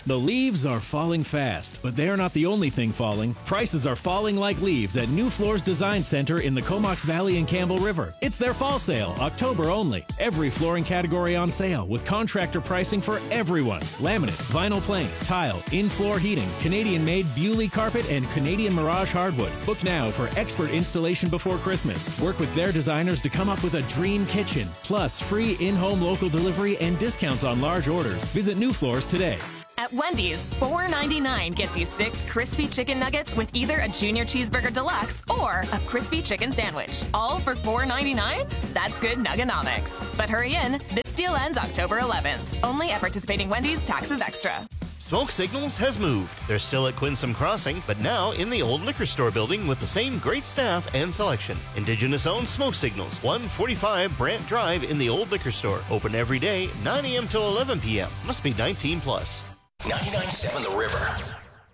The leaves are falling fast, but they are not the only thing falling. Prices are falling like leaves at New Floors Design Center in the Comox Valley and Campbell River. It's their fall sale, October only. Every flooring category on sale with contractor pricing for everyone. Laminate, vinyl plank, tile, in-floor heating, Canadian-made Bewley carpet, and Canadian Mirage hardwood. Book now for expert installation before Christmas. Work with their designers to come up with a dream kitchen. Plus, free in-home local delivery and discounts on large orders. Visit New Floors today. At Wendy's, $4.99 gets you 6 crispy chicken nuggets with either a Junior Cheeseburger Deluxe or a crispy chicken sandwich. All for $4.99? That's good Nugganomics. But hurry in, this deal ends October 11th. Only at participating Wendy's, taxes extra. Smoke Signals has moved. They're still at Quinsam Crossing, but now in the old liquor store building with the same great staff and selection. Indigenous-owned Smoke Signals, 145 Brant Drive in the old liquor store. Open every day, 9 a.m. till 11 p.m. Must be 19 plus. 99.7 The River.